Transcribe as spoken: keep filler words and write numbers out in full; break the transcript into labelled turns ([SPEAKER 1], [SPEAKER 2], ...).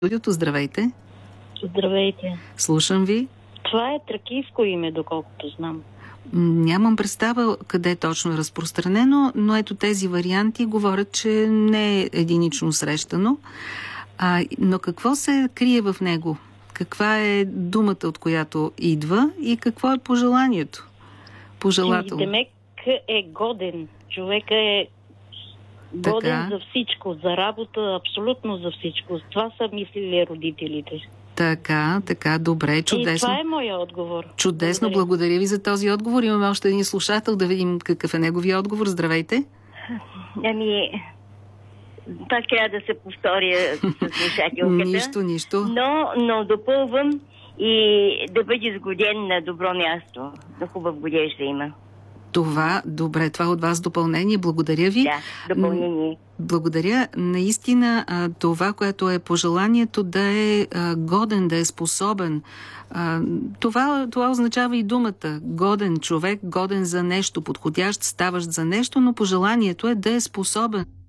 [SPEAKER 1] Студиото, здравейте.
[SPEAKER 2] Здравейте.
[SPEAKER 1] Слушам ви.
[SPEAKER 2] Това е тракийско име, доколкото знам.
[SPEAKER 1] Нямам представа къде точно е разпространено, но ето тези варианти говорят, че не е единично срещано. А, но какво се крие в него? Каква е думата, от която идва и какво е пожеланието? Пожелателно.
[SPEAKER 2] Демек е годен. Човека е годен
[SPEAKER 1] така.
[SPEAKER 2] За всичко, за работа, абсолютно за всичко. Това са мислили родителите.
[SPEAKER 1] Така, така, добре, чудесно.
[SPEAKER 2] И това е моя отговор.
[SPEAKER 1] Чудесно, благодаря. благодаря ви за този отговор. Имаме още един слушател, да видим какъв е неговия отговор. Здравейте.
[SPEAKER 3] Ами, пак трябва да се повторя с слушателката.
[SPEAKER 1] Нищо, нищо.
[SPEAKER 3] Но, но допълвам и да бъде сгоден на добро място. На хубав годеж да има.
[SPEAKER 1] Това, добре, това от вас допълнение. Благодаря ви.
[SPEAKER 3] Да, допълнение.
[SPEAKER 1] Благодаря. Наистина, това, което е пожеланието да е годен, да е способен. Това, това означава и думата. Годен човек, годен за нещо, подходящ, ставащ за нещо, но пожеланието е да е способен.